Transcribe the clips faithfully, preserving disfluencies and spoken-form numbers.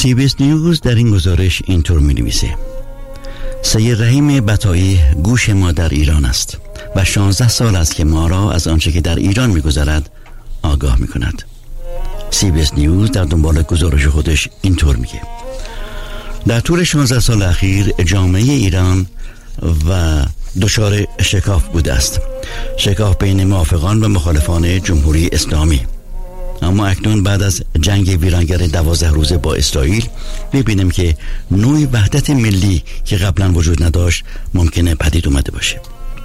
سی بی اس نیوز در این گزارش اینطور می نویسه: سید رحیم بطایی گوش ما در ایران است و شانزده سال است که ما را از آنچه که در ایران می گذرد آگاه می کند. سی بی اس نیوز در دنبال گزارش خودش اینطور میگه: در طول شانزده سال اخیر جامعه ایران و دچار شکاف بوده است، شکاف بین موافقان و مخالفان جمهوری اسلامی. اما اکنون بعد از جنگ ویرانگر دوازده روزه با اسرائیل می‌بینیم که نوعی وحدت ملی که قبلا وجود نداشت ممکنه پدید اومده باشه.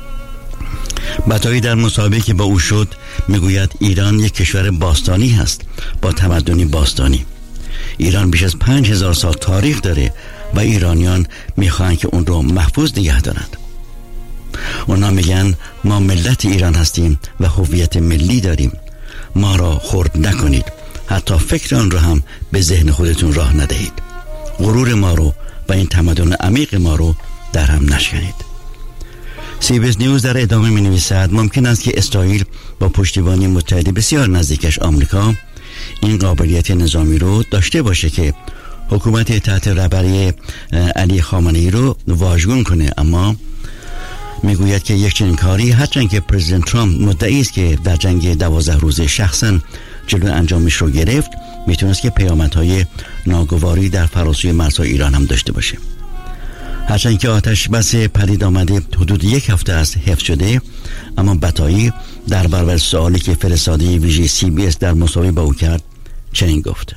بطایی در مصاحبه‌ای که با او شد میگوید ایران یک کشور باستانی هست با تمدنی باستانی. ایران بیش از پنج هزار سال تاریخ داره و ایرانیان میخوان که اون رو محفوظ نگه دارند. اونا میگن ما ملت ایران هستیم و هویت ملی داریم، ما را خرد نکنید، حتی فکر آن رو هم به ذهن خودتون راه ندهید، غرور ما رو و این تمدن عمیق ما رو در هم نشکنید. سی بی اس نیوز در ادامه می نویسد ممکن است که اسرائیل با پشتیبانی متحد بسیار نزدیکش آمریکا این قابلیت نظامی رو داشته باشه که حکومت تحت رهبری علی خامنه‌ای رو واژگون کنه، اما میگوید که یک چنین کاری هرچند که پرزیدنت ترامپ مدعی است که در جنگ دوازده روزه شخصا جلوی انجامش رو گرفت، میتونست که پیامدهای ناگواری در فراسوی مرزهای ایران هم داشته باشه. هرچند که آتش بس پدید آمده حدود یک هفته است حفظ شده، اما بطایی در برابر سوالی که فرستاده ویژه سی بی اس در مصاحبه با او کرد چنین گفت: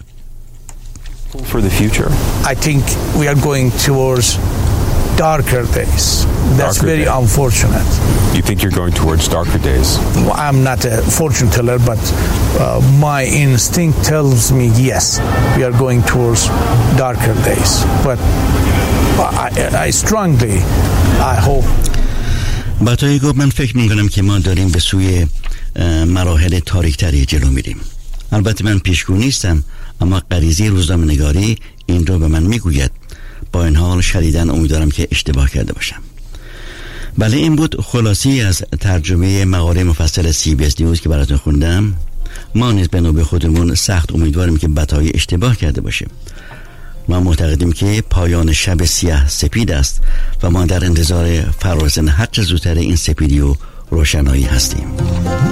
For the future, I think we are going towards darker days. That's Darker very days. unfortunate. You think you're going towards darker days? Well, I'm not a fortune teller, but uh, my instinct tells me yes, we are going towards darker days. But I, I strongly, I hope. بطایی گفت من فکر میکنم که ما داریم به سوی مراحل تاریک‌تری جلو میریم. البته من پیشگو نیستم، اما غریزه روزنامه‌نگاری این رو به من میگوید. با این حال شدیداً امیدوارم که اشتباه کرده باشم. بله، این بود خلاصی از ترجمه مقاله مفصل سی بی اس نیوز که براتون خوندم. ما نیز به نوبه خودمون سخت امیدواریم که بطایی اشتباه کرده باشه. ما معتقدیم که پایان شب سیاه سپید است و ما در انتظار فرارسیدن هر چه زودتر این سپیدی و روشنایی هستیم.